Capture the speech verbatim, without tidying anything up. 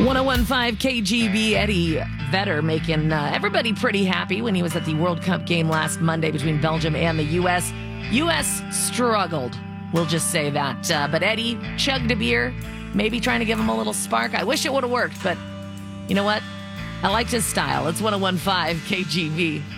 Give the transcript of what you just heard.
ten fifteen K G B, Eddie Vedder making uh, everybody pretty happy when he was at the World Cup game last Monday between Belgium and the U S. U S struggled, we'll just say that. Uh, but Eddie chugged a beer, maybe trying to give him a little spark. I wish it would have worked, but you know what? I liked his style. It's ten fifteen K G B.